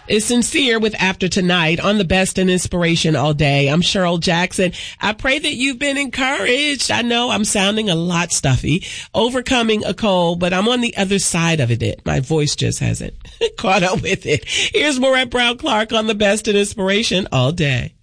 It's Sincere with After Tonight on the Best in Inspiration All Day. I'm Cheryl Jackson. I pray that you've been encouraged. I know I'm sounding a lot stuffy, overcoming a cold, but I'm on the other side of it. My voice just hasn't caught up with it. Here's Maurette Brown Clark on the Best in Inspiration All Day.